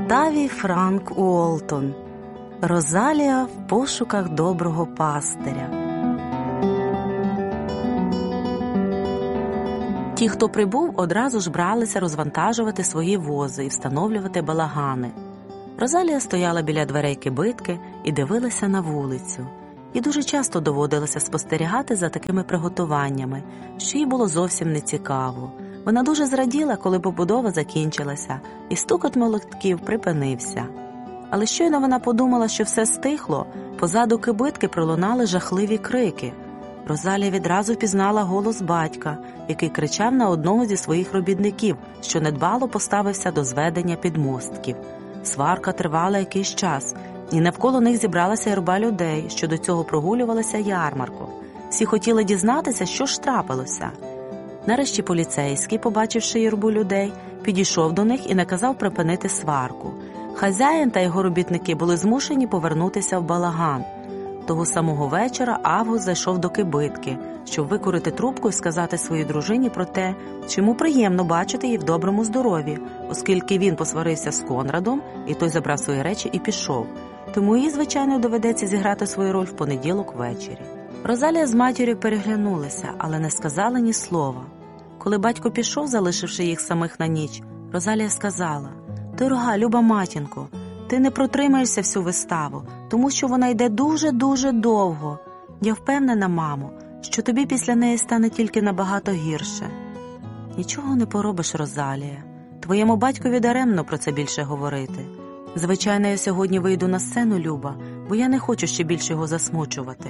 Октавій Франк Уолтон. Розалія в пошуках доброго пастиря. Ті, хто прибув, одразу ж бралися розвантажувати свої вози і встановлювати балагани. Розалія стояла біля дверей кибитки і дивилася на вулицю. І дуже часто доводилося спостерігати за такими приготуваннями, що їй було зовсім нецікаво. Вона дуже зраділа, коли побудова закінчилася, і стукот молотків припинився. Але щойно вона подумала, що все стихло, позаду кибитки пролунали жахливі крики. Розалія відразу впізнала голос батька, який кричав на одного зі своїх робітників, що недбало поставився до зведення підмостків. Сварка тривала якийсь час, і навколо них зібралася юрба людей, що до цього прогулювалися ярмарку. Всі хотіли дізнатися, що ж трапилося. Нарешті поліцейський, побачивши юрбу людей, підійшов до них і наказав припинити сварку. Хазяїн та його робітники були змушені повернутися в балаган. Того самого вечора Август зайшов до кибитки, щоб викурити трубку і сказати своїй дружині про те, що йому приємно бачити її в доброму здоров'ї, оскільки він посварився з Конрадом, і той забрав свої речі і пішов. Тому їй, звичайно, доведеться зіграти свою роль в понеділок ввечері. Розалія з матір'ю переглянулися, але не сказали ні слова. Коли батько пішов, залишивши їх самих на ніч, Розалія сказала: «Дорога, люба матінко, ти не протримаєшся всю виставу, тому що вона йде дуже-дуже довго. Я впевнена, мамо, що тобі після неї стане тільки набагато гірше». «Нічого не поробиш, Розалія. Твоєму батькові даремно про це більше говорити. Звичайно, я сьогодні вийду на сцену, Люба, бо я не хочу ще більше його засмучувати».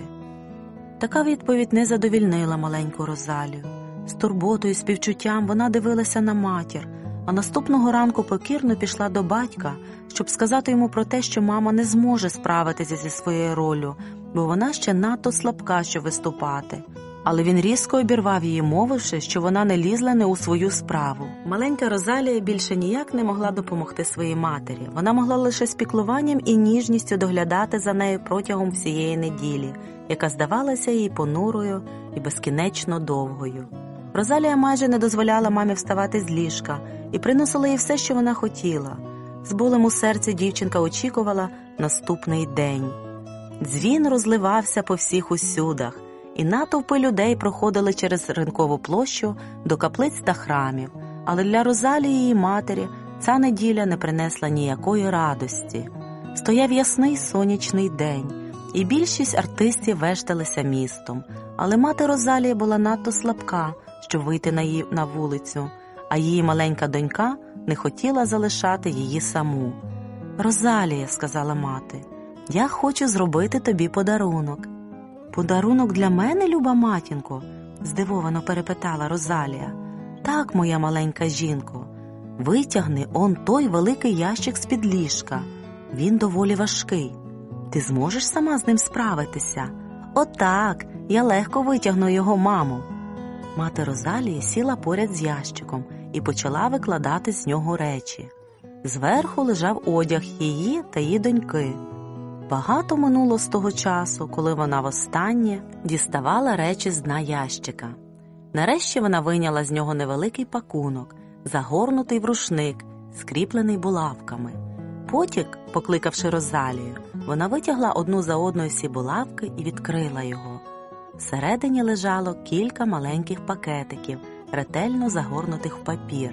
Така відповідь не задовільнила маленьку Розалію. З турботою і співчуттям вона дивилася на матір, а наступного ранку покірно пішла до батька, щоб сказати йому про те, що мама не зможе справитися зі своєю роллю, бо вона ще надто слабка, щоб виступати. Але він різко обірвав її, мовивши, що вона не лізла не у свою справу. Маленька Розалія більше ніяк не могла допомогти своїй матері. Вона могла лише з піклуванням і ніжністю доглядати за нею протягом всієї неділі, яка здавалася їй понурою і безкінечно довгою. Розалія майже не дозволяла мамі вставати з ліжка і приносила їй все, що вона хотіла. З болем у серці дівчинка очікувала наступний день. Дзвін розливався по всіх усюдах, і натовпи людей проходили через ринкову площу до каплиць та храмів. Але для Розалії і її матері ця неділя не принесла ніякої радості. Стояв ясний сонячний день, і більшість артистів вешталися містом. Але мати Розалії була надто слабка, щоб вийти на вулицю, а її маленька донька не хотіла залишати її саму. «Розалія», – сказала мати, – «я хочу зробити тобі подарунок». «Подарунок для мене, люба матінко?» – здивовано перепитала Розалія. «Так, моя маленька жінко, витягни он той великий ящик з-під ліжка. Він доволі важкий. Ти зможеш сама з ним справитися?» «Отак, я легко витягну його, мамо». Мати Розалії сіла поряд з ящиком і почала викладати з нього речі. Зверху лежав одяг її та її доньки. Багато минуло з того часу, коли вона востаннє діставала речі з дна ящика. Нарешті вона вийняла з нього невеликий пакунок, загорнутий в рушник, скріплений булавками. Потім, покликавши Розалію, вона витягла одну за одною всі булавки і відкрила його. Всередині лежало кілька маленьких пакетиків, ретельно загорнутих в папір.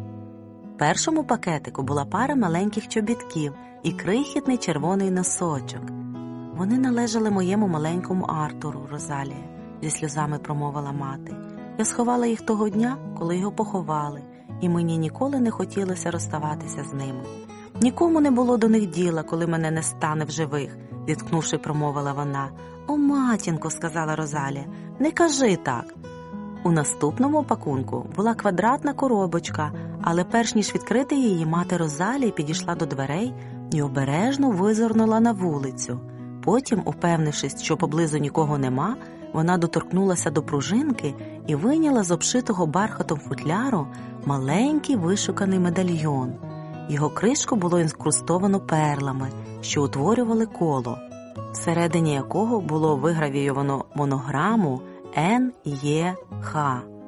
В першому пакетику була пара маленьких чобітків і крихітний червоний носочок. «Вони належали моєму маленькому Артуру, Розалія», – зі сльозами промовила мати. «Я сховала їх того дня, коли його поховали, і мені ніколи не хотілося розставатися з ними. Нікому не було до них діла, коли мене не стане в живих», – зіткнувши, промовила вона. «О, матінко», – сказала Розалія, – «не кажи так». У наступному пакунку була квадратна коробочка, але перш ніж відкрити її, мати Розалії підійшла до дверей і обережно визирнула на вулицю. Потім, упевнившись, що поблизу нікого нема, вона доторкнулася до пружинки і вийняла з обшитого бархатом футляру маленький вишуканий медальйон. Його кришку було інкрустовано перлами, що утворювали коло, всередині якого було вигравійовано монограму «Н.Є.Х».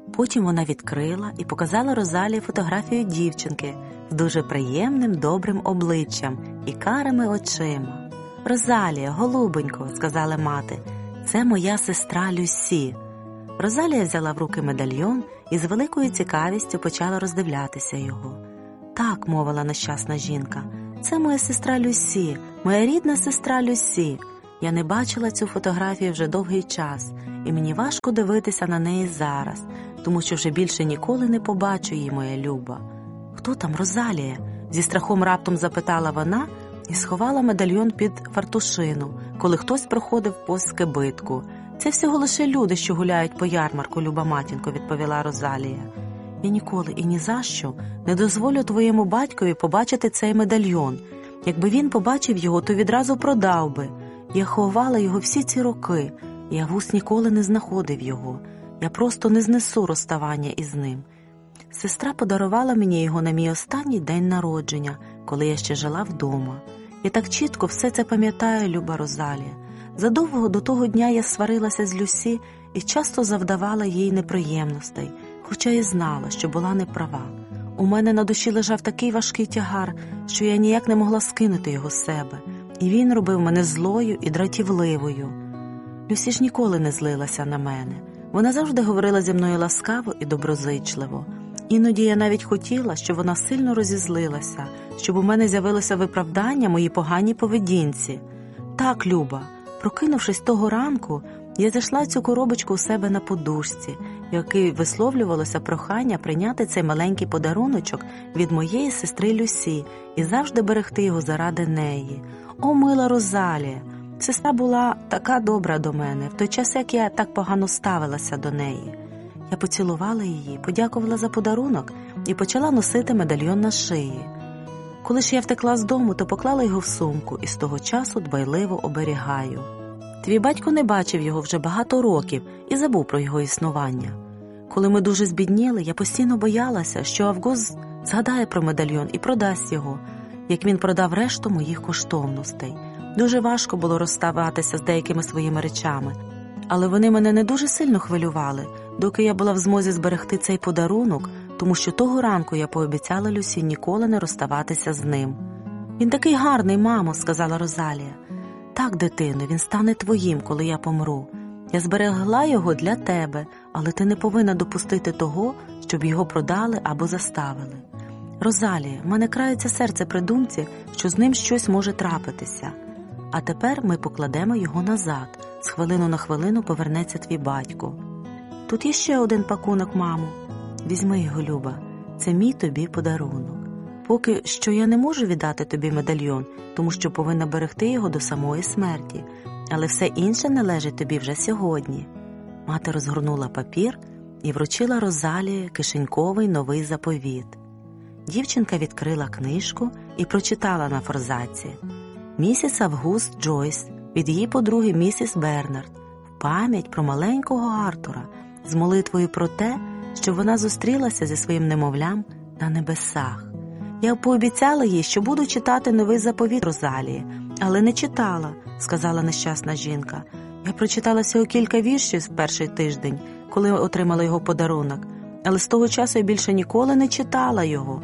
Потім вона відкрила і показала Розалії фотографію дівчинки з дуже приємним, добрим обличчям і карими очима. «Розалія, голубонько», – сказала мати, – «це моя сестра Люсі». Розалія взяла в руки медальйон і з великою цікавістю почала роздивлятися його. «Так», – мовила нещасна жінка, – «це моя сестра Люсі, моя рідна сестра Люсі. Я не бачила цю фотографію вже довгий час, і мені важко дивитися на неї зараз, тому що вже більше ніколи не побачу її, моя люба». «Хто там, Розалія?» – зі страхом раптом запитала вона і сховала медальйон під фартушину, коли хтось проходив повз кибитку. «Це всього лише люди, що гуляють по ярмарку, люба матінко», – відповіла Розалія. «Я ніколи і ні за що не дозволю твоєму батькові побачити цей медальйон. Якби він побачив його, то відразу продав би. Я ховала його всі ці роки, і Август ніколи не знаходив його. Я просто не знесу розставання із ним. Сестра подарувала мені його на мій останній день народження, коли я ще жила вдома. Я так чітко все це пам'ятаю, люба Розалія. Задовго до того дня я сварилася з Люсі і часто завдавала їй неприємностей, хоча і знала, що була неправа. У мене на душі лежав такий важкий тягар, що я ніяк не могла скинути його з себе, і він робив мене злою і дратівливою. Люсі ж ніколи не злилася на мене. Вона завжди говорила зі мною ласкаво і доброзичливо. Іноді я навіть хотіла, щоб вона сильно розізлилася, щоб у мене з'явилося виправдання моїй поганій поведінці. Так, люба, прокинувшись того ранку, я знайшла цю коробочку у себе на подушці, в якій висловлювалося прохання прийняти цей маленький подаруночок від моєї сестри Люсі і завжди берегти його заради неї. О, мила Розалія! Сестра була така добра до мене, в той час, як я так погано ставилася до неї. Я поцілувала її, подякувала за подарунок і почала носити медальйон на шиї. Коли ж я втекла з дому, то поклала його в сумку і з того часу дбайливо оберігаю. Твій батько не бачив його вже багато років і забув про його існування. Коли ми дуже збідніли, я постійно боялася, що Август згадає про медальйон і продасть його, як він продав решту моїх коштовностей. Дуже важко було розставатися з деякими своїми речами, але вони мене не дуже сильно хвилювали, доки я була в змозі зберегти цей подарунок, тому що того ранку я пообіцяла Люсі ніколи не розставатися з ним. «Він такий гарний, мамо», – сказала Розалія. «Так, дитино, він стане твоїм, коли я помру. Я зберегла його для тебе, але ти не повинна допустити того, щоб його продали або заставили. Розалія, в мене крається серце при думці, що з ним щось може трапитися. А тепер ми покладемо його назад. З хвилину на хвилину повернеться твій батько. Тут є ще один пакунок, мамо. Візьми його, люба. Це мій тобі подарунок. Поки що я не можу віддати тобі медальйон, тому що повинна берегти його до самої смерті. Але все інше належить тобі вже сьогодні». Мати розгорнула папір і вручила Розалії кишеньковий новий заповіт. Дівчинка відкрила книжку і прочитала на форзаці: «Місіс Август Джойс від її подруги місіс Бернард в пам'ять про маленького Артура з молитвою про те, що вона зустрілася зі своїм немовлям на небесах. Я пообіцяла їй, що буду читати новий заповіт Розалії, але не читала», – сказала нещасна жінка. «Я прочитала всього кілька віршів в перший тиждень, коли отримала його подарунок, але з того часу я більше ніколи не читала його.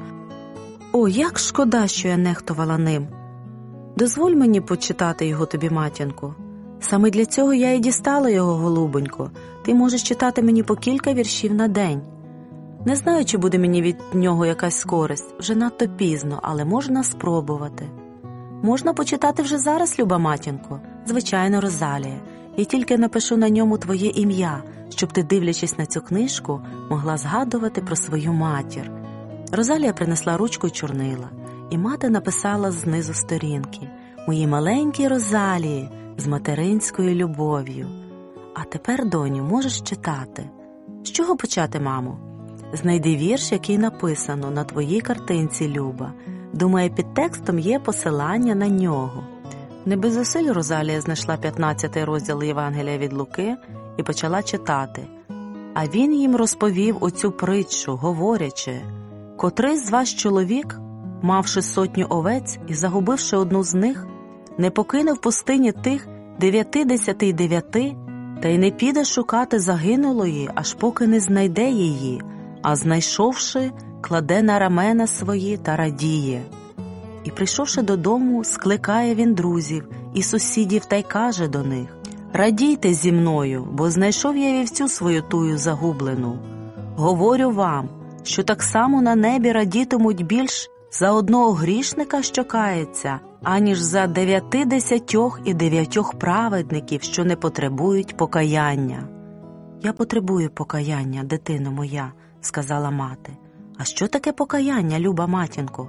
О, як шкода, що я нехтувала ним. Дозволь мені почитати його тобі, матінко. Саме для цього я і дістала його, голубонько. Ти можеш читати мені по кілька віршів на день. Не знаю, чи буде мені від нього якась користь, вже надто пізно, але можна спробувати». «Можна почитати вже зараз, люба матінко?» «Звичайно, Розалія. Я тільки напишу на ньому твоє ім'я, щоб ти, дивлячись на цю книжку, могла згадувати про свою матір». Розалія принесла ручку й чорнила, і мати написала знизу сторінки: «Моїй маленькій Розалії, з материнською любов'ю. А тепер, доню, можеш читати». «З чого почати, мамо?» «Знайди вірш, який написано на твоїй картинці, люба. Думаю, під текстом є посилання на нього». Не без зусиль Розалія знайшла 15-й розділ Євангелія від Луки і почала читати. «А він їм розповів оцю притчу, говорячи: котрий з вас чоловік, мавши 100 овець і загубивши одну з них, не покине в пустині тих 99 та й не піде шукати загинулої, аж поки не знайде її, а знайшовши, кладе на рамена свої та радіє. І, прийшовши додому, скликає він друзів і сусідів та й каже до них: «Радійте зі мною, бо знайшов я вівцю свою тую загублену. Говорю вам, що так само на небі радітимуть більш за одного грішника, що кається, аніж за 99 праведників, що не потребують покаяння». «Я потребую покаяння, дитино моя», – сказала мати. «А що таке покаяння, люба матінко?»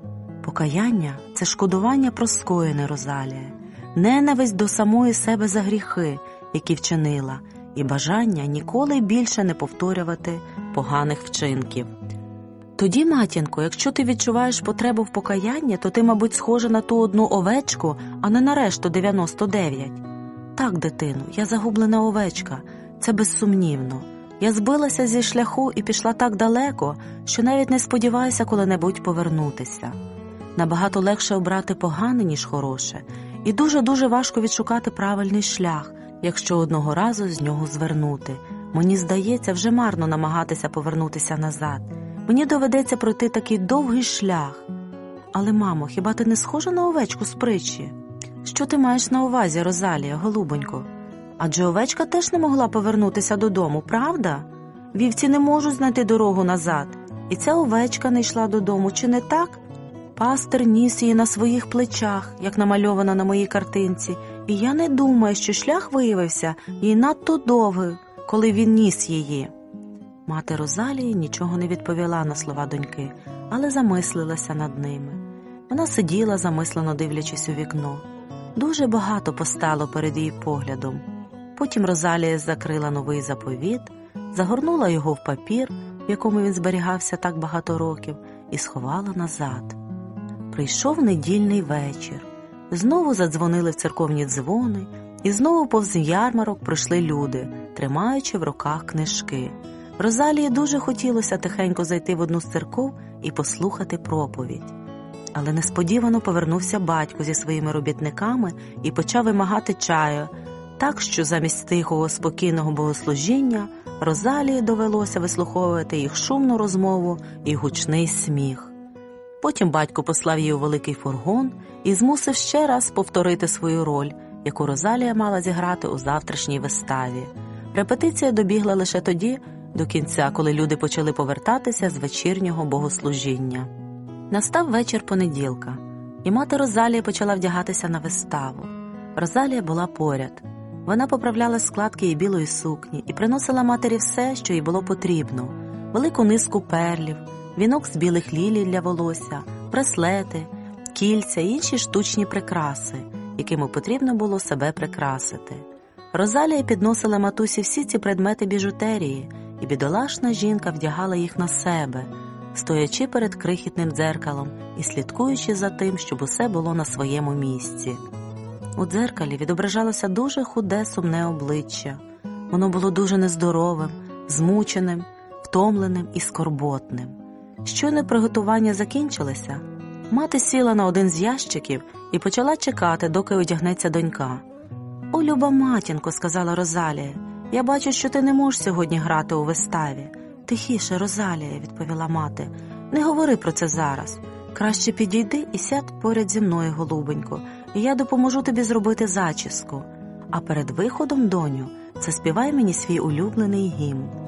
«Покаяння – це шкодування про скоєне, Розалія, ненависть до самої себе за гріхи, які вчинила, і бажання ніколи більше не повторювати поганих вчинків». «Тоді, матінко, якщо ти відчуваєш потребу в покаянні, то ти, мабуть, схожа на ту одну овечку, а не на решту 99. «Так, дитину, я загублена овечка, це безсумнівно. Я збилася зі шляху і пішла так далеко, що навіть не сподіваюся коли-небудь повернутися. Набагато легше обрати погане, ніж хороше, і дуже-дуже важко відшукати правильний шлях, якщо одного разу з нього звернути. Мені здається, вже марно намагатися повернутися назад. Мені доведеться пройти такий довгий шлях». «Але, мамо, хіба ти не схожа на овечку з притчі?» «Що ти маєш на увазі, Розалія, голубонько? Адже овечка теж не могла повернутися додому, правда? Вівці не можуть знайти дорогу назад. І ця овечка не йшла додому, чи не так? Пастир ніс її на своїх плечах, як намальовано на моїй картинці, і я не думаю, що шлях виявився їй надто довгий, коли він ніс її». Мати Розалії нічого не відповіла на слова доньки, але замислилася над ними. Вона сиділа, замислено дивлячись у вікно. Дуже багато постало перед її поглядом. Потім Розалія закрила новий заповіт, загорнула його в папір, в якому він зберігався так багато років, і сховала назад. Прийшов недільний вечір. Знову задзвонили в церковні дзвони, і знову повз ярмарок прийшли люди, тримаючи в руках книжки. Розалії дуже хотілося тихенько зайти в одну з церков і послухати проповідь. Але несподівано повернувся батько зі своїми робітниками і почав вимагати чаю, так що замість тихого, спокійного богослужіння Розалії довелося вислуховувати їх шумну розмову і гучний сміх. Потім батько послав її у великий фургон і змусив ще раз повторити свою роль, яку Розалія мала зіграти у завтрашній виставі. Репетиція добігла лише тоді, до кінця, коли люди почали повертатися з вечірнього богослужіння. Настав вечір понеділка, і мати Розалії почала вдягатися на виставу. Розалія була поряд. Вона поправляла складки її білої сукні і приносила матері все, що їй було потрібно: велику низку перлів, вінок з білих лілій для волосся, браслети, кільця і інші штучні прикраси, якими потрібно було себе прикрасити. Розалія підносила матусі всі ці предмети біжутерії, і бідолашна жінка вдягала їх на себе, стоячи перед крихітним дзеркалом і слідкуючи за тим, щоб усе було на своєму місці. У дзеркалі відображалося дуже худе, сумне обличчя. Воно було дуже нездоровим, змученим, втомленим і скорботним. Щойно приготування закінчилися, мати сіла на один з ящиків і почала чекати, доки одягнеться донька. «О, люба матінко», – сказала Розалія, – «я бачу, що ти не можеш сьогодні грати у виставі». «Тихіше, Розалія», – відповіла мати, – «не говори про це зараз. Краще підійди і сядь поряд зі мною, голубенько, і я допоможу тобі зробити зачіску. А перед виходом, доню, заспівай мені свій улюблений гімн».